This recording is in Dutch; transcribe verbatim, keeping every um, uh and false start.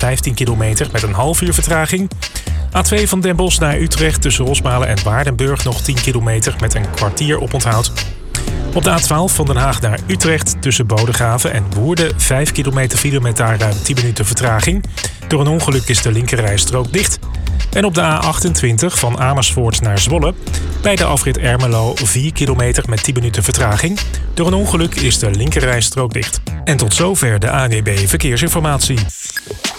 vijftien kilometer met een half uur vertraging. A twee van Den Bosch naar Utrecht tussen Rosmalen en Waardenburg nog tien kilometer met een kwartier oponthoud. Op de A twaalf van Den Haag naar Utrecht tussen Bodegraven en Woerden vijf kilometer file met daar ruim tien minuten vertraging. Door een ongeluk is de linkerrijstrook dicht. En op de A achtentwintig van Amersfoort naar Zwolle bij de afrit Ermelo vier kilometer met tien minuten vertraging. Door een ongeluk is de linkerrijstrook dicht. En tot zover de A N W B Verkeersinformatie.